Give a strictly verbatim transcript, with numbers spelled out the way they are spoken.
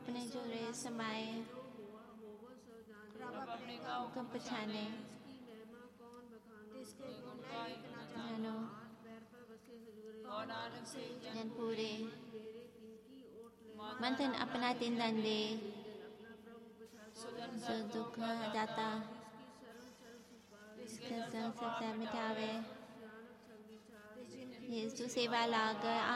अपने जो रे समाए को पहचाने जानो जन पूरे मंथन अपना तिंदन दे सो दुख दाता इसका संसार मिटावे यीशु सेवा लाग